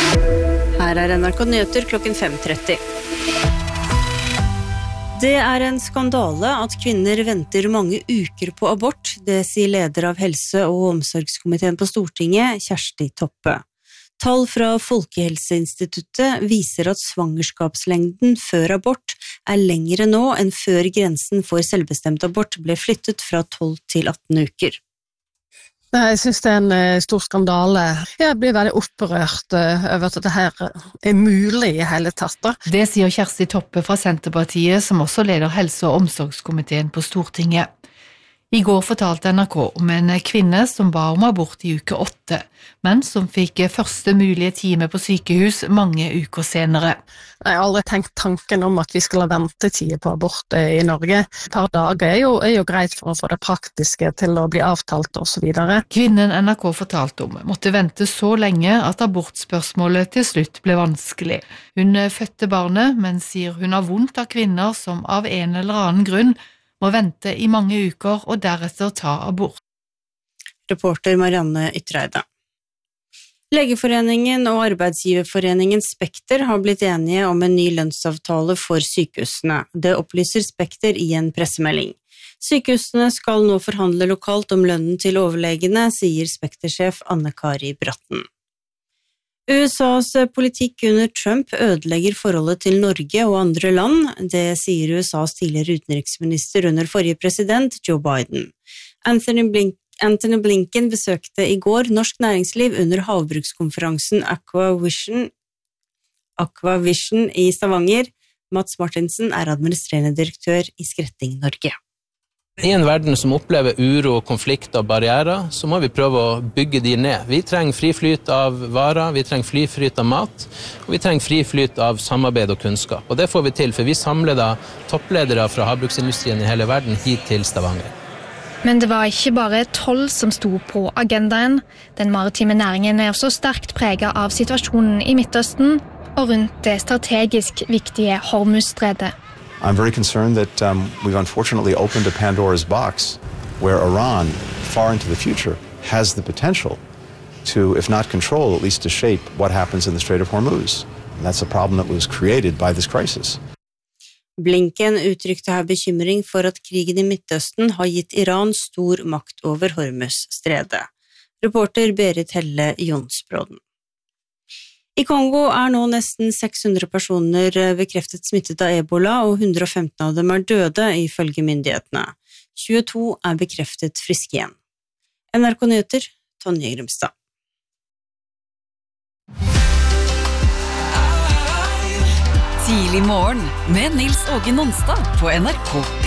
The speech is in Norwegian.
Her NRK Nyheter klokken 5:30. Det en skandale at kvinner venter mange uker på abort, det sier leder av helse- og omsorgskomiteen på Stortinget, Kjersti Toppe. Tall fra Folkehelseinstituttet viser at svangerskapslengden før abort lengre nå enn før grensen for selvbestemt abort ble flyttet fra 12 til 18 uker. Jeg synes det en stor skandale. Jeg blir veldig opprørt over at dette her mulig i hele tatt. Det sier Kjersti Toppe fra Senterpartiet, som også leder helse- og omsorgskomiteen på Stortinget. I går fortalte NRK om en kvinne som ba om abort i uke 8, men som fikk første mulige time på sykehus mange uker senere. Jeg har aldri tenkt tanken om at vi skal ha ventetid på abort i Norge. Et par dager er jo greit for å få det praktiske til å bli avtalt og så videre. Kvinnen NRK fortalte om måtte vente så lenge at abortspørsmålet til slutt ble vanskelig. Hun fødte barnet, men sier hun har vondt av kvinner som av en eller annen grunn må vente i mange uker og deretter ta abort. Reporter Marianne Ytreide. Legeforeningen og Arbeidsgiverforeningen Spekter har blitt enige om en ny lønnsavtale for sykehusene. Det opplyser Spekter i en pressemelding. Sykehusene skal nå forhandle lokalt om lønnen til overlegene, sier Spekter-sjef Anne-Kari Bratten. USAs politikk under Trump ødelegger forholdet til Norge og andre land, det sier USAs tidligere utenriksminister under forrige president, Joe Biden. Anthony Blinken besøkte i går norsk næringsliv under havbrukskonferansen Aquavision i Stavanger. Mats Martinsen administrerende direktør i Skretting Norge. I en verden som opplever uro, konflikt og barrierer, så må vi prøve å bygge de ned. Vi trenger fri flyt av varer, vi trenger fri flyt av mat, og vi trenger fri flyt av samarbeid og kunnskap. Og det får vi til, for vi samler da toppledere fra havbruksindustrien i hele verden hit til Stavanger. Men det var ikke bare toll som sto på agendaen. Den maritime næringen også sterkt preget av situasjonen i Midtøsten og rundt det strategisk viktige Hormuzstredet. I'm very concerned that we've unfortunately opened a Pandora's box where Iran, far into the future, has the potential to, if not control, at least to shape what happens in the Strait of Hormuz. And that's a problem that was created by this crisis. Blinken uttrykte her bekymring for at krigen i Midtøsten har gitt Iran stor makt over Hormuzstredet. Reporter Berit Helle Jonsbrodden. I Kongo nå nesten 600 personer bekreftet smittet av Ebola, og 115 av dem døde ifølge myndighetene. 22 bekreftet friske igjen. NRK Nyheter, Tonje Grimstad. Tidlig morgen med Nils Åge Nonstad på NRK P.